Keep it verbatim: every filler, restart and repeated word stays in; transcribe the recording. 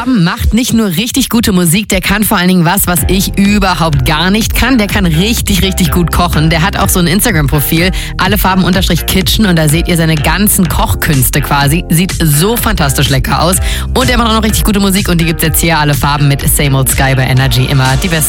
Farben macht nicht nur richtig gute Musik, der kann vor allen Dingen was, was ich überhaupt gar nicht kann. Der kann richtig, richtig gut kochen. Der hat auch so ein Instagram-Profil, allefarben-kitchen, und da seht ihr seine ganzen Kochkünste quasi. Sieht so fantastisch lecker aus. Und er macht auch noch richtig gute Musik, und die gibt's jetzt hier, Alle Farben mit Same Old Sky bei Energy. Immer die beste